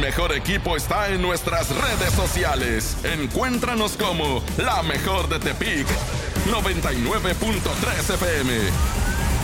mejor equipo está en nuestras redes sociales. Encuéntranos como La Mejor de Tepic 99.3 FM.